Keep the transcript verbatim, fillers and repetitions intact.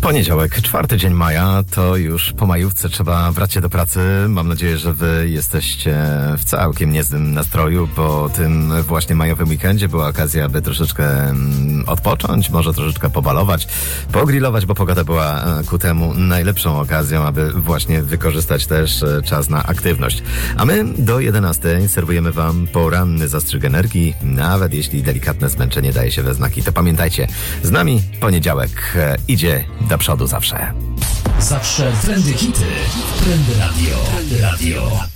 Poniedziałek, czwarty dzień maja, to już po majówce trzeba brać się do pracy. Mam nadzieję, że wy jesteście w całkiem niezłym nastroju. Po tym właśnie majowym weekendzie była okazja, aby troszeczkę odpocząć, może troszeczkę pobalować, pogrillować, bo pogoda była ku temu najlepszą okazją, aby właśnie wykorzystać też czas na aktywność. A my do jedenastej serwujemy wam poranny zastrzyk energii, nawet jeśli delikatne zmęczenie daje się we znaki. To pamiętajcie, z nami poniedziałek idzie do przodu zawsze. Zawsze trendy hity. Trendy Radio. Trendy Radio.